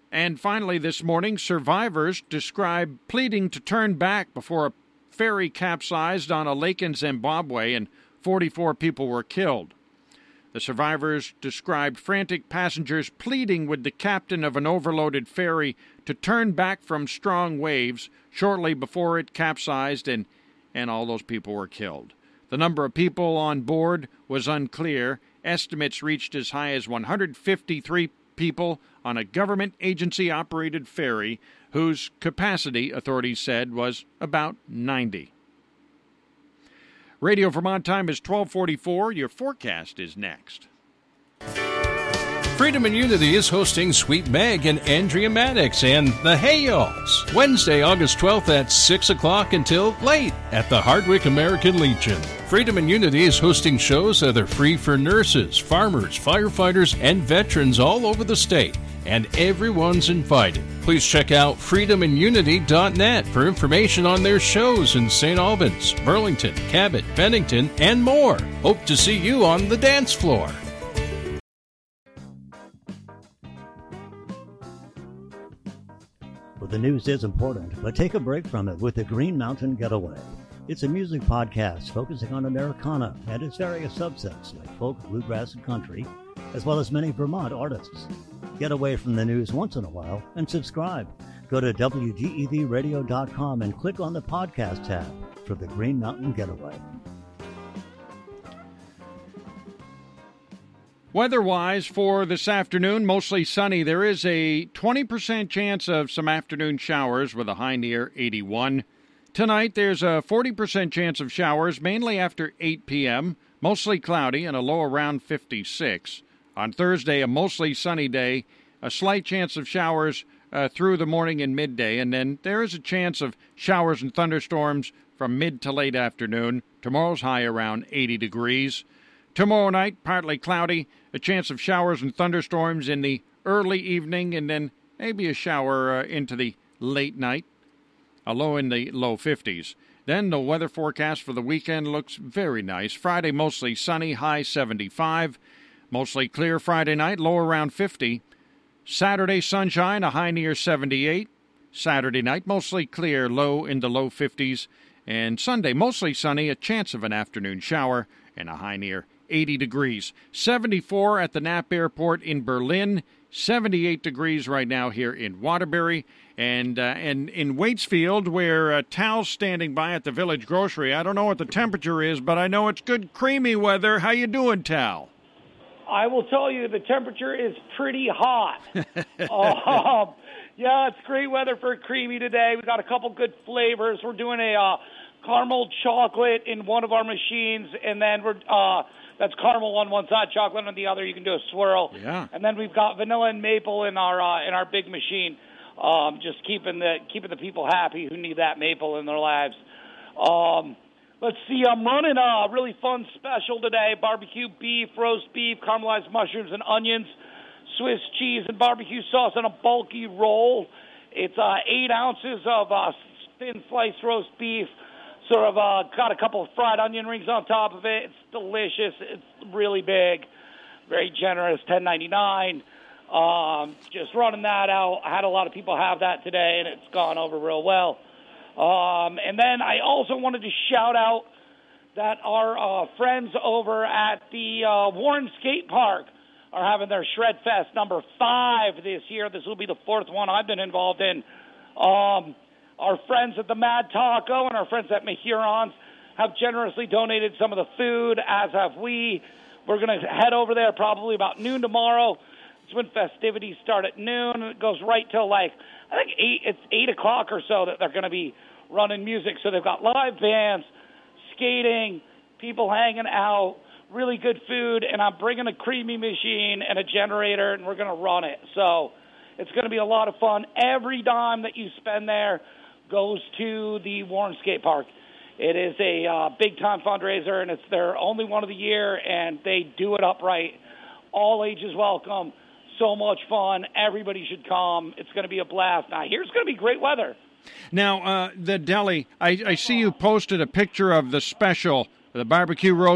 And finally this morning, survivors describe pleading to turn back before a ferry capsized on a lake in Zimbabwe and 44 people were killed. The survivors described frantic passengers pleading with the captain of an overloaded ferry to turn back from strong waves shortly before it capsized and all those people were killed. The number of people on board was unclear. Estimates reached as high as 153 people on a government agency-operated ferry whose capacity, authorities said, was about 90. Radio Vermont time is 12:44. Your forecast is next. Freedom and Unity is hosting Sweet Meg and Andrea Maddox and the Hayals Wednesday, August 12th at 6 o'clock until late at the Hardwick American Legion. Freedom and Unity is hosting shows that are free for nurses, farmers, firefighters, and veterans all over the state, and everyone's invited. Please check out freedomandunity.net for information on their shows in St. Albans, Burlington, Cabot, Bennington, and more. Hope to see you on the dance floor. Well, the news is important, but take a break from it with the Green Mountain Getaway. It's a music podcast focusing on Americana and its various subsets like folk, bluegrass, and country, as well as many Vermont artists. Get away from the news once in a while and subscribe. Go to WGEVradio.com and click on the podcast tab for the Green Mountain Getaway. Weather-wise for this afternoon, mostly sunny. There is a 20% chance of some afternoon showers with a high near 81. Tonight, there's a 40% chance of showers, mainly after 8 p.m., mostly cloudy and a low around 56. On Thursday, a mostly sunny day, a slight chance of showers through the morning and midday, and then there is a chance of showers and thunderstorms from mid to late afternoon. Tomorrow's high around 80 degrees. Tomorrow night, partly cloudy, a chance of showers and thunderstorms in the early evening, and then maybe a shower into the late night, a low in the low 50s. Then the weather forecast for the weekend looks very nice. Friday, mostly sunny, high 75. Mostly clear Friday night, low around 50. Saturday, sunshine, a high near 78. Saturday night, mostly clear, low in the low 50s. And Sunday, mostly sunny, a chance of an afternoon shower, and a high near 80 degrees. 74 at the Knapp Airport in Berlin. 78 degrees right now here in Waterbury. And in Waitsfield, where Tal's standing by at the Village Grocery. I don't know what the temperature is, but I know it's good, creamy weather. How you doing, Tal? I will tell you the temperature is pretty hot. Yeah, it's great weather for creamy today. We got a couple good flavors. We're doing a caramel chocolate in one of our machines, and then that's caramel on one side, chocolate on the other. You can do a swirl. Yeah. And then we've got vanilla and maple in our big machine. Just keeping the people happy who need that maple in their lives. Let's see, I'm running a really fun special today. Barbecue beef, roast beef, caramelized mushrooms and onions, Swiss cheese and barbecue sauce on a bulky roll. It's 8 ounces of thin sliced roast beef. Sort of got a couple of fried onion rings on top of it. It's delicious. It's really big, very generous, $10.99. Just running that out. I had a lot of people have that today, and it's gone over real well. And then I also wanted to shout out that our friends over at the Warren Skate Park are having their Shred Fest number 5 this year. This will be the 4th one I've been involved in. Our friends at the Mad Taco and our friends at Mahirons have generously donated some of the food, as have we. We're going to head over there probably about noon tomorrow. It's when festivities start at noon, and it goes right till I think 8 o'clock or so that they're going to be running music. So they've got live bands, skating, people hanging out, really good food, and I'm bringing a creamy machine and a generator, and we're going to run it. So it's going to be a lot of fun. Every dime that you spend there goes to the Warren Skate Park. It is a big-time fundraiser, and it's their only one of the year, and they do it upright. All ages welcome. So much fun. Everybody should come. It's going to be a blast. Now, here's going to be great weather. Now, the deli, I see you posted a picture of the special, the barbecue roast